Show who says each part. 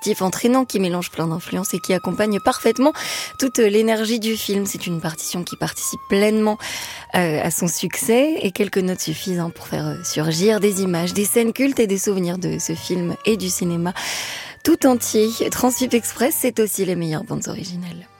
Speaker 1: festif, entraînant, qui mélange plein d'influences et qui accompagne parfaitement toute l'énergie du film. C'est une partition qui participe pleinement à son succès et quelques notes suffisent pour faire surgir des images, des scènes cultes et des souvenirs de ce film et du cinéma tout entier. Transcript Express, c'est aussi les meilleures bandes originales.